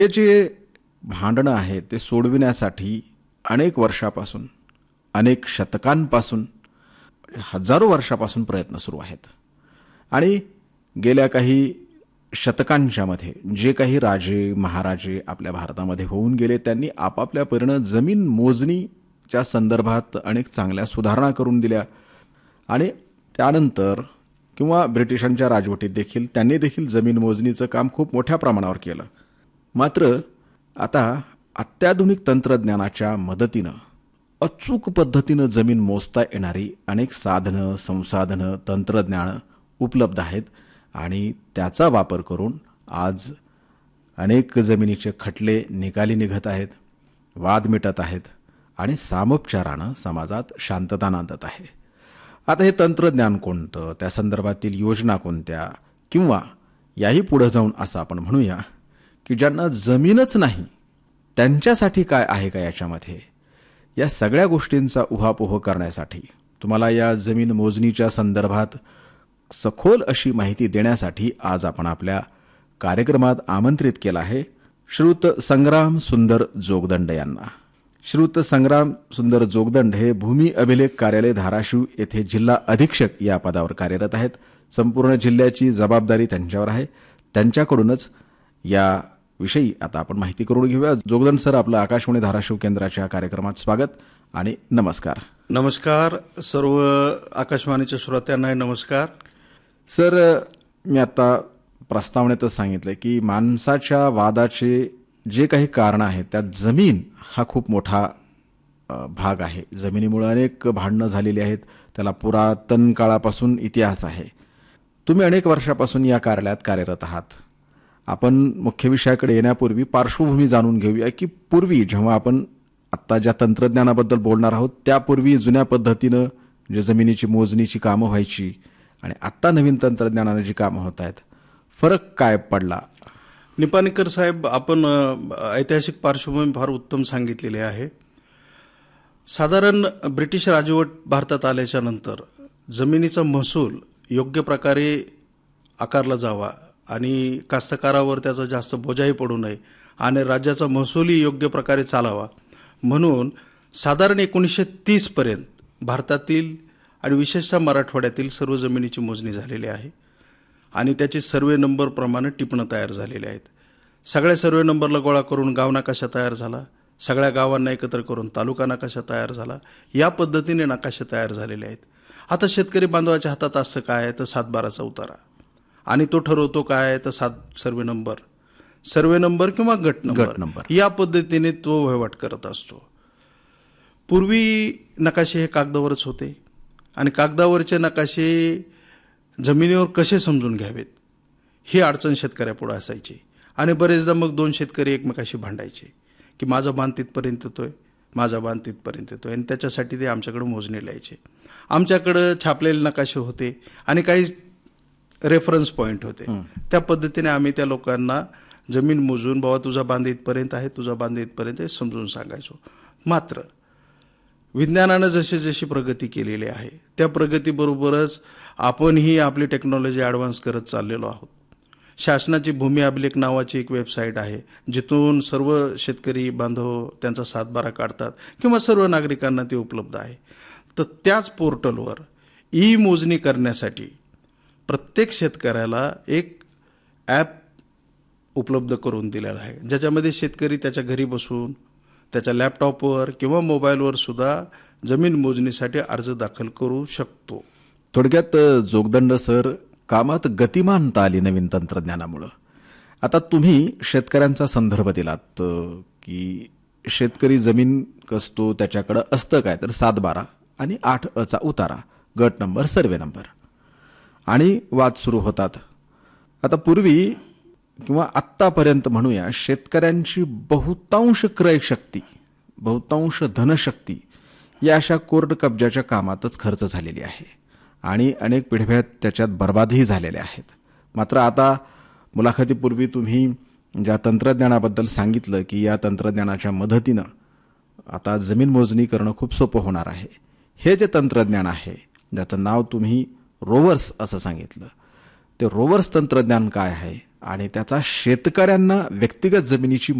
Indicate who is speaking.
Speaker 1: हे जे भांडणं आहे ते सोडविण्यासाठी अनेक वर्षापासून, अनेक शतकांपासून, हजारो वर्षापासून प्रयत्न सुरू आहेत. आणि गेल्या काही शतकांच्या मध्ये जे काही राजे महाराजे आपल्या भारतामध्ये होऊन गेले, त्यांनी आपापल्या परीनं जमीन मोजणीच्या संदर्भात अनेक चांगल्या सुधारणा करून दिल्या. आणि त्यानंतर किंवा ब्रिटिशांच्या राजवटीत देखील त्यांनी देखील जमीन मोजणीचं काम खूप मोठ्या प्रमाणावर केलं. मात्र आता अत्याधुनिक तंत्रज्ञानाच्या मदतीनं अचूक पद्धतीनं जमीन मोजता येणारी अनेक साधनं, संसाधनं, तंत्रज्ञान उपलब्ध आहेत. आणि त्याचा वापर करून आज अनेक जमिनीचे खटले निकाली निघत आहेत, वाद मिटत आहेत आणि सामोपचारानं समाजात शांतता नांदत आहे. आता हे तंत्रज्ञान कोणतं, त्या संदर्भातील योजना कोणत्या, किंवा याही पुढे जाऊन असं आपण म्हणूया की ज्यांना जमीनच नाही त्यांच्यासाठी काय आहे का याच्यामध्ये, या सगळ्या गोष्टींचा उहापोह करण्यासाठी, तुम्हाला या जमीन मोजणीच्या संदर्भात सखोल अशी माहिती देण्यासाठी आज आपण आपल्या कार्यक्रमात आमंत्रित केलं आहे श्रीयुत संग्राम सुंदर जोगदंड यांना. श्रीयुत संग्राम सुंदर जोगदंड हे भूमी अभिलेख कार्यालय धाराशिव येथे जिल्हा अधीक्षक या पदावर कार्यरत आहेत. संपूर्ण जिल्ह्याची जबाबदारी त्यांच्यावर आहे. त्यांच्याकडूनच या विषयी आता आपण माहिती करून घेऊया. जोगदंड सर, आपलं आकाशवाणी धाराशिव केंद्राच्या कार्यक्रमात स्वागत आणि नमस्कार.
Speaker 2: नमस्कार सर्व आकाशवाणीच्या श्रोत्यांना नमस्कार.
Speaker 1: सर, मी आता प्रस्तावनेतच सांगितलं की माणसाच्या वादाचे जे काही कारण आहेत त्यात जमीन हा खूप मोठा भाग आहे. जमिनीमुळे अनेक भांडणं झालेली आहेत. त्याला पुरातन काळापासून इतिहास आहे. तुम्ही अनेक वर्षापासून या कार्यालयात कार्यरत आहात. आपण मुख्य विषयाकडे येण्यापूर्वी पार्श्वभूमी जाणून घेऊया की पूर्वी जेव्हा आपण आत्ता ज्या तंत्रज्ञानाबद्दल बोलणार आहोत त्यापूर्वी जुन्या पद्धतीनं जे जमिनीची मोजणीची कामं व्हायची आणि आत्ता नवीन तंत्रज्ञानाने जी कामं होत आहेत, फरक काय पडला?
Speaker 2: निपाणीकर साहेब, आपण ऐतिहासिक पार्श्वभूमी फार उत्तम सांगितलेली आहे. साधारण ब्रिटिश राजवट भारतात आल्याच्या नंतर जमिनीचा महसूल योग्य प्रकारे आकारला जावा आणि कास्तकारावर त्याचा जास्त बोजाही पडू नये आणि राज्याचा महसूलही योग्य प्रकारे चालावा म्हणून साधारण 1930 पर्यंत भारतातील आणि विशेषतः मराठवाड्यातील सर्व जमिनीची मोजणी झालेली आहे आणि त्याचे सर्वे नंबर प्रमाणे टिपणं तयार झालेले आहेत. सगळ्या सर्वे नंबरला गोळा करून गाव नकाशा तयार झाला. सगळ्या गावांना एकत्र करून तालुका नकाशा तयार झाला. या पद्धतीने नकाशे तयार झालेले आहेत. आता शेतकरी बांधवाच्या हातात असं काय आहे तर 7/12चा उतारा आणि तो ठरवतो काय आहे तर 7 सर्वे नंबर किंवा गट नंबर या पद्धतीने तो वहिवाट करत असतो. पूर्वी नकाशे हे कागदावरच होते आणि कागदावरचे नकाशे जमिनीवर कसे समजून घ्यावेत ही अडचण शेतकऱ्यापुढे असायची आणि बरेचदा मग 2 शेतकरी एकमेकाशी भांडायचे की माझा बांध तिथपर्यंत येतोय, माझा बांध तिथपर्यंत येतोय आणि त्याच्यासाठी ते आमच्याकडे मोजणी लिहायचे. आमच्याकडे छापलेले नकाशे होते आणि काही रेफरन्स पॉईंट होते. त्या पद्धतीने आम्ही त्या लोकांना जमीन मोजून बाबा तुझा बांध इथपर्यंत आहे, तुझा बांध इथपर्यंत समजून सांगायचो. मात्र विज्ञानानं जशी प्रगती केलेली आहे त्या प्रगतीबरोबरच आपणही आपली टेक्नॉलॉजी ॲडव्हान्स करत चाललेलो आहोत. शासनाची भूमी अभिलेख नावाची एक वेबसाईट आहे जिथून सर्व शेतकरी बांधव त्यांचा 7/12 काढतात किंवा सर्व नागरिकांना ते उपलब्ध आहे. तर त्याच पोर्टलवर ई मोजणी करण्यासाठी प्रत्येक शेतकऱ्याला एक ॲप उपलब्ध करून दिलेला आहे ज्याच्यामध्ये शेतकरी त्याच्या घरी बसून त्याच्या लॅपटॉपवर किंवा मोबाईलवर सुद्धा जमीन मोजणीसाठी अर्ज दाखल करू शकतो.
Speaker 1: थोडक्यात जोगदंड सर, कामात गतिमानता आली नवीन तंत्रज्ञानामुळं. आता तुम्ही शेतकऱ्यांचा संदर्भ दिलात की शेतकरी जमीन कसतो त्याच्याकडं असतं काय तर 7/12 आणि 8चा उतारा, गट नंबर, सर्वे नंबर आणि वाद सुरू होतात. आता पूर्वी किंवा आत्तापर्यंत म्हणूया शेतकऱ्यांची बहुतांश क्रयशक्ती, बहुतांश धनशक्ती या अशा कोर्ट कब्जाच्या कामातच खर्च झालेली आहे आणि अनेक पिढ्या त्याच्यात बर्बादही झालेल्या आहेत. मात्र आता मुलाखतीपूर्वी तुम्ही ज्या तंत्रज्ञानाबद्दल सांगितलं की या तंत्रज्ञानाच्या मदतीनं आता जमीन मोजणी करणं खूप सोपं होणार आहे. हे जे तंत्रज्ञान आहे ज्याचं नाव तुम्ही रोवर्स असं सांगितलं, ते रोवर्स तंत्रज्ञान काय आहे आणि त्याचा शेतकऱ्यांना व्यक्तिगत जमिनीची